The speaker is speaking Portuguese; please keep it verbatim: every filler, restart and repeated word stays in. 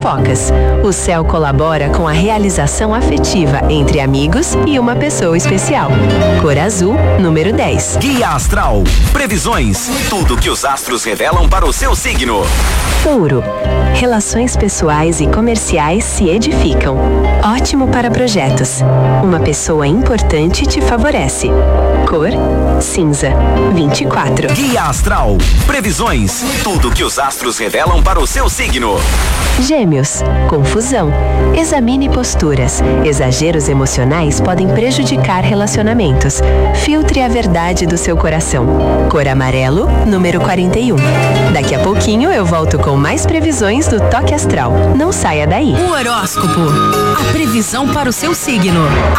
fofocas. O céu colabora com a realização afetiva entre amigos e uma pessoa especial. Cor azul, número dez. Guia Astral. Previsões. Tudo que os astros revelam para o seu signo. Touro. Relações pessoais e comerciais se edificam. Ótimo para projetos. Uma pessoa importante te favorece. Cor cinza, vinte e quatro. Guia Astral. Previsões. Tudo que os astros revelam para o seu signo. Gêmeos. Confusão. Examine posturas. Exageros emocionais podem prejudicar relacionamentos. Filtre a verdade do seu coração. Cor amarelo, número quarenta e um. Daqui a pouquinho eu volto com mais previsões do Toque Astral. Não saia daí. O horóscopo. A previsão para o seu signo.